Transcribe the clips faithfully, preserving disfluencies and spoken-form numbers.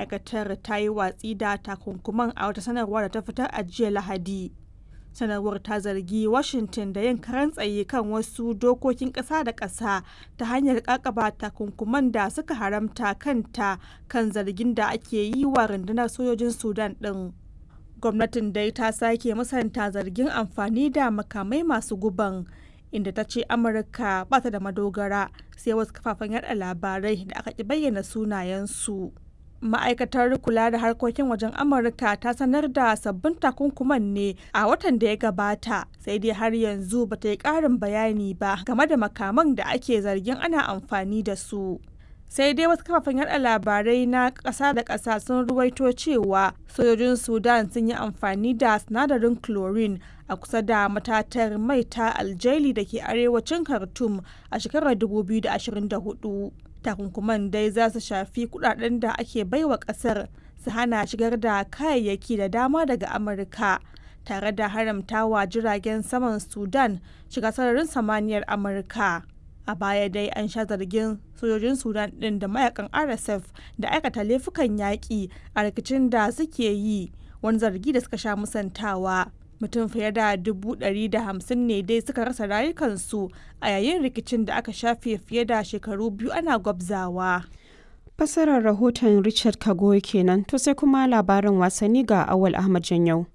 ma'aikatar ta yi watsi da takunkuman a wata sanarwa da ta fitar a jiya Lahadi. Sanarwar ta zargi Washington da yin karan tsaye kan wasu dokokin ƙasa da ƙasa ta hanyar ƙaƙaba takunkuman da suka haramta kanta kan zargin da ake yi wa rundunar sojojin Sudan ɗin. Gwamnatin dai ta sake musanta zargin amfani da makamai masu guban, inda ta ce Amurka ba ta da madogara, sai wasu kafafen yada labarai da aka ki bayyana sunayensu. Ma'aikatar kula da harkokin wajen Amurka ta sanar da sabbin takunkuman ne a watan da ya gabata, sai dai har yanzu ba ta yi ƙarin bayani ba game da makaman da ake zargin ana amfani da su. Sai dai wasu kafafen yada labarai na ƙasa da ƙasa sun ruwaito cewa sojojin Sudan sun yi amfani da sinadarin chlorine a kusa da matatar mai ta Aljaili da ke arewacin Khartoum a shekarar dubu biyu da ashirin da hudu. Takunkuman dai za su shafi kudaden da ake baiwa kasar, su hana shigar da kayayyaki da dama daga Amurka, tare da haramtawa jiragen saman Sudan shiga sararin samaniyar Amurka. A baya dai an sha zargin sojojin Sudan ɗin da mayakan R S F da aikata laifukan yaƙi a rikicin da suke yi, wani zargi da suka sha musantawa. Mutum fiye da dubu ɗari da hamsin ne dai suka rasa rayukansu a yayin rikicin da aka shafe fiye da shekaru biyu ana gwabzawa. Fasarar rahoton Richard Kagoy kenan, to sai kuma labarin wasanni ga Awal Ahmad Janyau.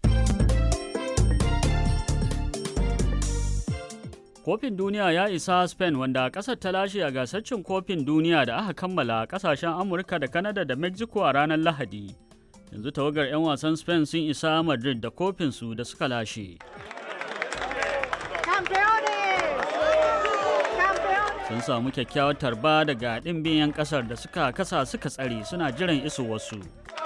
Kofin duniya ya isa Spain, wanda ƙasar ta lashe a gasar cin kofin duniya da aka kammala ƙasashen Amurka da Canada da Mexico a ranar Lahadi. Yanzu tawagar 'yan wasan Spain sun isa Madrid da kofinsu da suka lashe. Sun samu kyakkyawar tarba daga ɗimbin 'yan ƙasar da suka kasa suka tsare suna jiran isowarsu.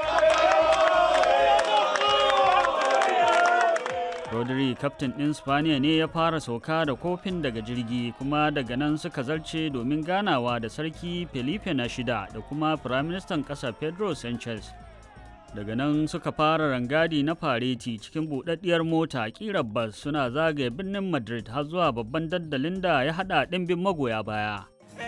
Rodri, kaftin ɗin Spaniya ne ya fara sauka da kofin daga jirgi, kuma daga nan suka zarce domin ganawa da Sarki Felipe na shida da kuma Firaministan ƙasar Pedro Sanchez. Daga nan suka fara rangadi na fareti cikin buɗaɗɗiyar mota ƙirar bas, suna zagaye birnin Madrid har zuwa babban dandalin da ya haɗa ɗimbin magoya baya.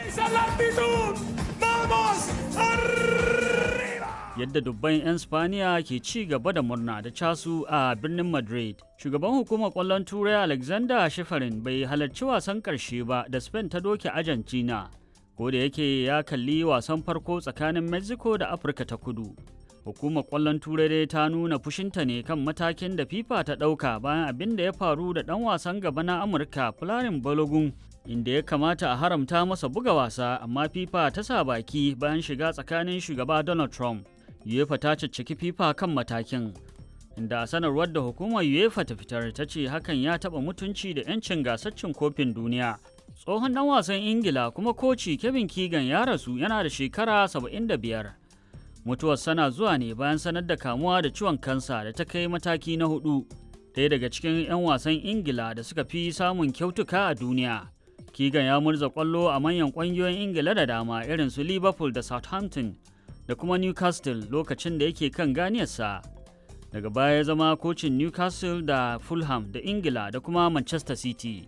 Yadda dubban 'yan Spaniya ke ci gaba da murna da casu a birnin Madrid. Shugaban hukumar ƙwallon Turai Alexander Shifarin bai halarci wasan ƙarshe ba da Spain ta doke Argentina, ko da yake ya kalli wasan farko tsakanin Mexico da Afirka ta Kudu. Hukumar ƙwallon Turai dai ta nuna fushinta ne kan matakin da FIFA ta ɗauka bayan abin da ya faru da ɗan wasan gaba na Amurka Folarin Balogun, inda ya kamata a haramta masa buga wasa, amma FIFA ta sa baki bayan shiga tsakanin shugaba Donald Trump. UEFA ta cicciki FIFA kan matakin, inda a sanarwar da hukumar UEFA ta fitar ta ce hakan ya taɓa mutunci da 'yancin gasar cin kofin duniya. Tsohon ɗan wasan Ingila kuma koci Kevin Keegan ya rasu yana da shekara saba'in da biyar. Mutuwar sana zuwa ne bayan sanar da kamuwa da ciwon kansa da ta kai mataki na hudu, ɗaya daga cikin 'yan wasan Ingila da suka fi samun kyautuka a duniya. Keegan ya murza ƙwallo a manyan ƙungiyoyin Ingila da dama irin su Liverpool da Southampton da kuma Newcastle lokacin da yake kan ganiyarsa. Daga baya ya zama kocin Newcastle da Fulham da Ingila da kuma Manchester City.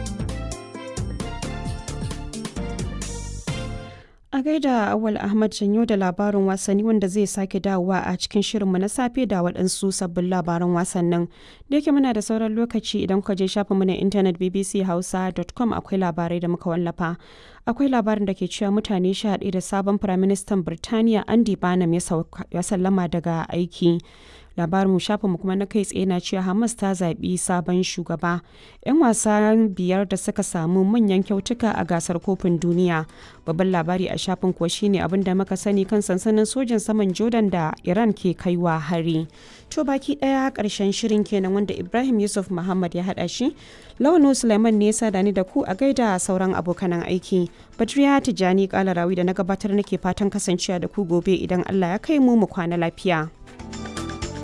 A gaida Awal Ahmad Janyo da labarin wasanni, wanda zai sake dawowa a cikin shirinmu na safe da waɗansu sabbin labaran wasannin. Da yake muna da sauran lokaci, idan kuka je shafinmu na intanet b b c hausa dot com akwai labarai da muka wallafa. Akwai labarin da ke cewa mutane sha ɗaya da sabon Firaministan Birtaniya Andy Barnum ya sallama daga aiki. Labarin shafinmu kuma na kai tsaye na cewa Hamas ta zaɓi sabon shugaba. 'Yan wasa biyar da suka samu manyan kyautuka a gasar kofin duniya. Babban labari a shafin kuwa shine abin da muka sani kan sansanin sojan saman Jordan da Iran ke kaiwa hari. To baki ɗaya ƙarshen shirin kenan, wanda Ibrahim Yusuf Muhammad ya haɗa shi. Lawano Suleiman ne ya da ni da ku a gaida sauran abokanan aiki. Badriya Tijjani Kalarawi da na gabatar nake fatan kasancewa da ku gobe idan Allah ya kai mu mu kwana lafiya.